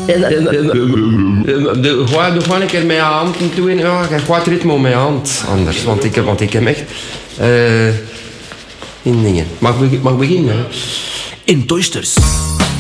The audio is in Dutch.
Gewoon een keer met je handen toe. Ja, je gaat ritme met je hand anders. Want ik heb echt... in dingen. Mag beginnen? In Toysters.